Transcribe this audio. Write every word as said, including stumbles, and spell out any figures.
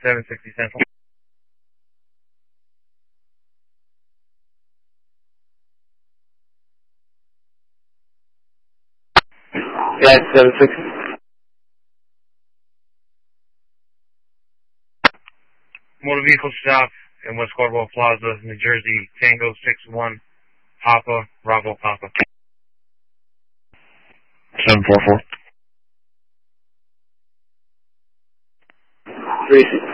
seven sixty Central. Flight seven sixty. Motor vehicle stop in West Cordwell Plaza, New Jersey, Tango six one, Papa, Bravo Papa. seven four four. three